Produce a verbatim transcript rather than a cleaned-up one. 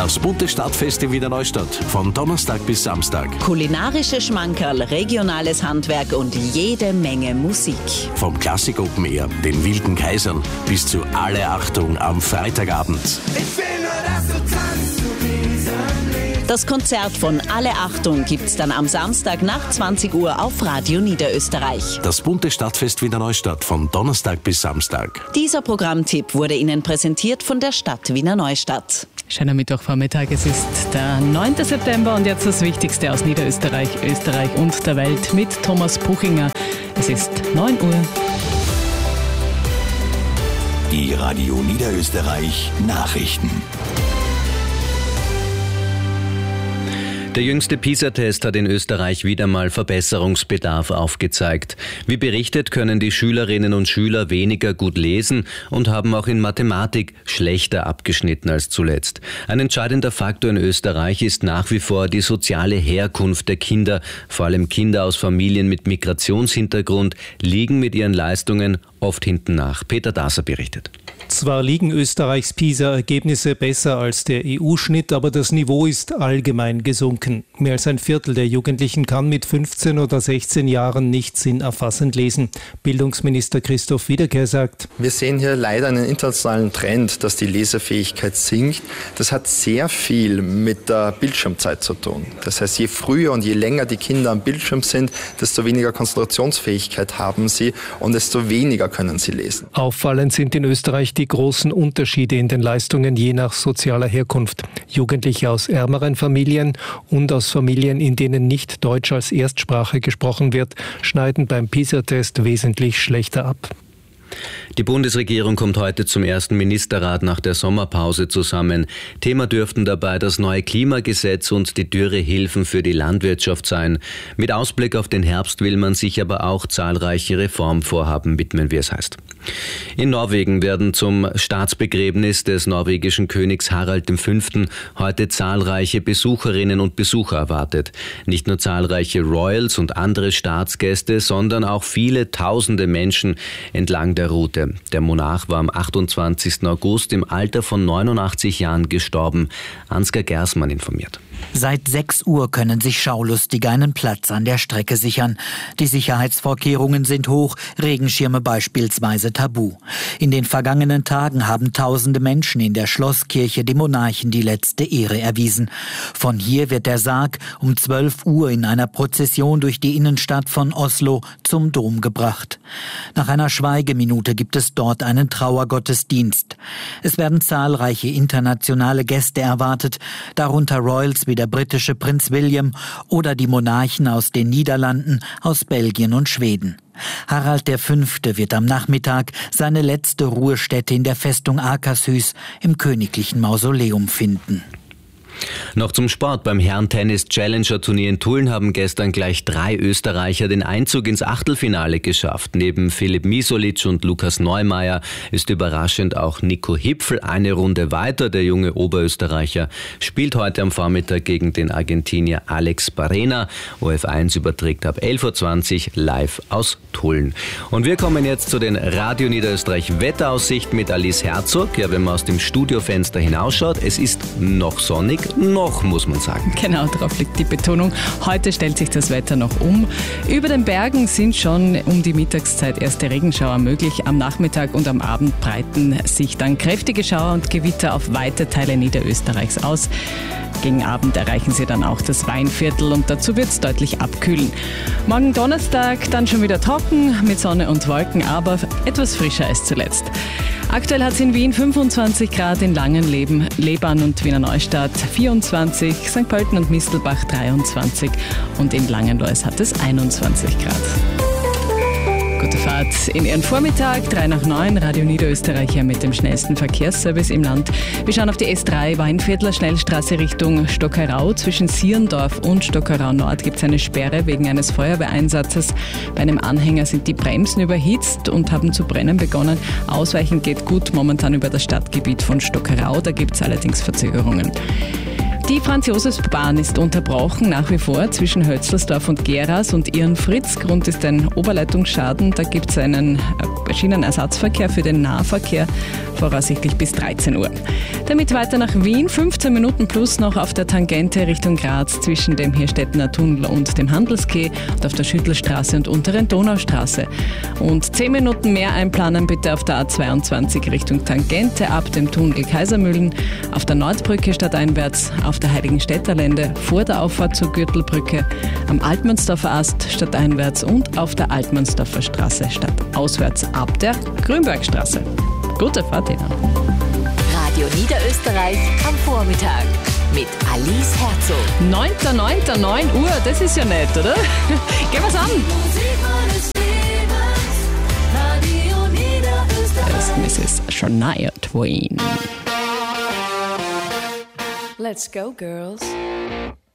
Das bunte Stadtfest in Wiener Neustadt. Von Donnerstag bis Samstag. Kulinarische Schmankerl, regionales Handwerk und jede Menge Musik. Vom Klassik Open Air, den Wilden Kaisern, bis zu Alle Achtung am Freitagabend. Ich will nur, dass du tanzt zu diesem Lied. Das Konzert von Alle Achtung gibt's dann am Samstag nach zwanzig Uhr auf Radio Niederösterreich. Das bunte Stadtfest Wiener Neustadt von Donnerstag bis Samstag. Dieser Programmtipp wurde Ihnen präsentiert von der Stadt Wiener Neustadt. Schöner Mittwochvormittag, es ist der neunte September und jetzt das Wichtigste aus Niederösterreich, Österreich und der Welt mit Thomas Puchinger. Es ist neun Uhr. Die Radio Niederösterreich Nachrichten. Der jüngste PISA-Test hat in Österreich wieder mal Verbesserungsbedarf aufgezeigt. Wie berichtet, können die Schülerinnen und Schüler weniger gut lesen und haben auch in Mathematik schlechter abgeschnitten als zuletzt. Ein entscheidender Faktor in Österreich ist nach wie vor die soziale Herkunft der Kinder. Vor allem Kinder aus Familien mit Migrationshintergrund liegen mit ihren Leistungen oft hinten nach. Peter Daser berichtet. Zwar liegen Österreichs PISA-Ergebnisse besser als der E U-Schnitt, aber das Niveau ist allgemein gesunken. Mehr als ein Viertel der Jugendlichen kann mit fünfzehn oder sechzehn Jahren nicht sinnerfassend lesen. Bildungsminister Christoph Wiederkehr sagt: Wir sehen hier leider einen internationalen Trend, dass die Lesefähigkeit sinkt. Das hat sehr viel mit der Bildschirmzeit zu tun. Das heißt, je früher und je länger die Kinder am Bildschirm sind, desto weniger Konzentrationsfähigkeit haben sie und desto weniger können sie lesen. Auffallend sind in Österreich die großen Unterschiede in den Leistungen je nach sozialer Herkunft. Jugendliche aus ärmeren Familien und aus Familien, in denen nicht Deutsch als Erstsprache gesprochen wird, schneiden beim PISA-Test wesentlich schlechter ab. Die Bundesregierung kommt heute zum ersten Ministerrat nach der Sommerpause zusammen. Thema dürften dabei das neue Klimagesetz und die Dürrehilfen für die Landwirtschaft sein. Mit Ausblick auf den Herbst will man sich aber auch zahlreiche Reformvorhaben widmen, wie es heißt. In Norwegen werden zum Staatsbegräbnis des norwegischen Königs Harald der Fünfte heute zahlreiche Besucherinnen und Besucher erwartet. Nicht nur zahlreiche Royals und andere Staatsgäste, sondern auch viele tausende Menschen entlang der Route. Der Monarch war am achtundzwanzigsten August im Alter von neunundachtzig Jahren gestorben. Ansgar Gersmann informiert. Seit sechs Uhr können sich Schaulustige einen Platz an der Strecke sichern. Die Sicherheitsvorkehrungen sind hoch, Regenschirme beispielsweise tabu. In den vergangenen Tagen haben tausende Menschen in der Schlosskirche dem Monarchen die letzte Ehre erwiesen. Von hier wird der Sarg um zwölf Uhr in einer Prozession durch die Innenstadt von Oslo zum Dom gebracht. Nach einer Schweigeminute gibt es dort einen Trauergottesdienst. Es werden zahlreiche internationale Gäste erwartet, darunter Royals wie der britische Prinz William oder die Monarchen aus den Niederlanden, aus Belgien und Schweden. Harald der Fünfte wird am Nachmittag seine letzte Ruhestätte in der Festung Akershus im königlichen Mausoleum finden. Noch zum Sport. Beim Herren-Tennis-Challenger-Turnier in Tulln haben gestern gleich drei Österreicher den Einzug ins Achtelfinale geschafft. Neben Filip Misolic und Lukas Neumeier ist überraschend auch Nico Hipfl eine Runde weiter. Der junge Oberösterreicher spielt heute am Vormittag gegen den Argentinier Alex Barrena. O F eins überträgt ab elf Uhr zwanzig live aus Tulln. Und wir kommen jetzt zu den Radio Niederösterreich Wetteraussichten mit Alice Herzog. Ja, wenn man aus dem Studiofenster hinausschaut, es ist noch sonnig. Noch, muss man sagen. Genau, darauf liegt die Betonung. Heute stellt sich das Wetter noch um. Über den Bergen sind schon um die Mittagszeit erste Regenschauer möglich. Am Nachmittag und am Abend breiten sich dann kräftige Schauer und Gewitter auf weite Teile Niederösterreichs aus. Gegen Abend erreichen sie dann auch das Weinviertel und dazu wird es deutlich abkühlen. Morgen Donnerstag dann schon wieder trocken mit Sonne und Wolken, aber etwas frischer als zuletzt. Aktuell hat es in Wien fünfundzwanzig Grad, in Langenleben, Leban und Wiener Neustadt vierundzwanzig, Sankt Pölten und Mistelbach dreiundzwanzig und in Langenlois hat es einundzwanzig Grad. Gute Fahrt in Ihren Vormittag, drei nach neun, Radio Niederösterreich hier mit dem schnellsten Verkehrsservice im Land. Wir schauen auf die S drei, Weinviertler Schnellstraße Richtung Stockerau. Zwischen Sierndorf und Stockerau Nord gibt es eine Sperre wegen eines Feuerwehreinsatzes. Bei einem Anhänger sind die Bremsen überhitzt und haben zu brennen begonnen. Ausweichen geht gut momentan über das Stadtgebiet von Stockerau, da gibt es allerdings Verzögerungen. Die Franz-Josefs-Bahn ist unterbrochen nach wie vor zwischen Hötzelsdorf und Geras und Irnfritz. Grund ist ein Oberleitungsschaden. Da gibt es einen Schienenersatzverkehr für den Nahverkehr, voraussichtlich bis dreizehn Uhr. Damit weiter nach Wien, fünfzehn Minuten plus noch auf der Tangente Richtung Graz zwischen dem Hirstedtener Tunnel und dem Handelskeh und auf der Schüttelstraße und unteren Donaustraße. Und zehn Minuten mehr einplanen bitte auf der A zweiundzwanzig Richtung Tangente ab dem Tunnel Kaisermühlen, auf der Nordbrücke stadteinwärts, auf der Heiligenstädter Lände vor der Auffahrt zur Gürtelbrücke, am Altmannsdorfer Ast stadteinwärts und auf der Altmannsdorfer Straße stadtauswärts ab der Grünbergstraße. Gute Fahrt Ihnen. Radio Niederösterreich am Vormittag mit Alice Herzog. neunter neunter neun Uhr, das ist ja nett, oder? Gehen wir's an. Erst Misses Shania Twain. Let's go, girls.